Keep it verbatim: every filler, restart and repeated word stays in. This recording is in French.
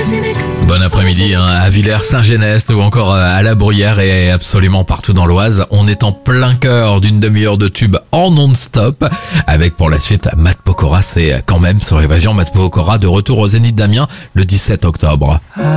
Bon après-midi hein, à Villers-Saint-Genest ou encore à La Bruyère et absolument partout dans l'Oise. On est en plein cœur d'une demi-heure de tube en non-stop avec pour la suite Matt Pokora. C'est quand même sur Évasion. Matt Pokora de retour au Zénith d'Amiens le dix-sept octobre.